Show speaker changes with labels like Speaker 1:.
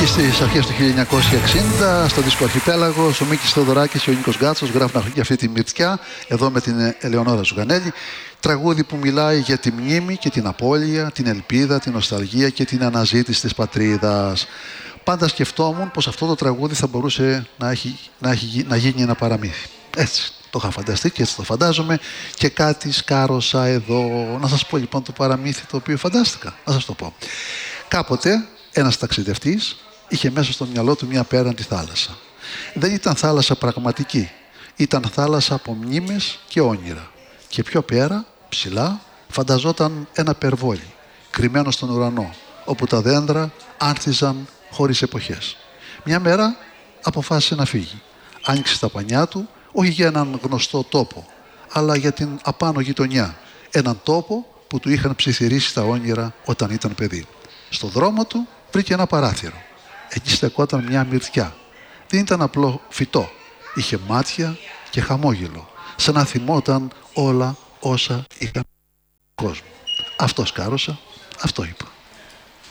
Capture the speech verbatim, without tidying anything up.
Speaker 1: Εκεί στις αρχές του χίλια εννιακόσια εξήντα, στο δίσκο Αρχιπέλαγος, ο Μίκης Θεοδωράκης και ο Νίκος Γκάτσος γράφουν αυτή τη μυρτιά, εδώ με την Ελεονόρα Ζουγανέλη. Τραγούδι που μιλάει για τη μνήμη και την απώλεια, την ελπίδα, την νοσταλγία και την αναζήτηση της πατρίδας. Πάντα σκεφτόμουν πως αυτό το τραγούδι θα μπορούσε να, έχει, να, έχει, να γίνει ένα παραμύθι. Έτσι το είχα φανταστεί και έτσι το φαντάζομαι και κάτι σκάρωσα εδώ. Να σας πω λοιπόν το παραμύθι το οποίο φαντάστηκα. Να σας το πω. Κάποτε ένας ταξιδευτής είχε μέσα στο μυαλό του μια πέραντη θάλασσα. Δεν ήταν θάλασσα πραγματική. Ήταν θάλασσα από μνήμες και όνειρα. Και πιο πέρα, ψηλά, φανταζόταν ένα περβόλι, κρυμμένο στον ουρανό, όπου τα δέντρα άνθιζαν χωρίς εποχές. Μια μέρα αποφάσισε να φύγει. Άνοιξε τα πανιά του, όχι για έναν γνωστό τόπο, αλλά για την απάνω γειτονιά. Έναν τόπο που του είχαν ψιθυρίσει τα όνειρα όταν ήταν παιδί. Στο δρόμο του βρήκε ένα παράθυρο. Εκεί στεκόταν μια μυρτιά. Δεν ήταν απλό φυτό. Είχε μάτια και χαμόγελο. Σαν να θυμόταν όλα όσα είχαν κόσμο. Αυτό σκάρωσα, αυτό είπα.